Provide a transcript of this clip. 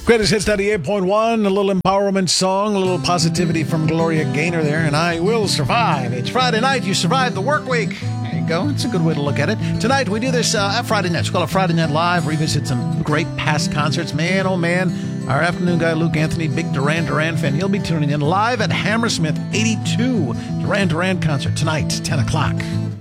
Greatest Hits 98.1, a little empowerment song, a little positivity from Gloria Gaynor there, and I will survive. It's Friday night, you survived the work week. There you go, it's a good way to look at it. Tonight, we do this at Friday night. It's called a Friday Night Live, revisit some great past concerts. Man, oh man, our afternoon guy, Luke Anthony, big Duran Duran fan, he'll be tuning in live at Hammersmith 82 Duran Duran concert tonight, 10 o'clock.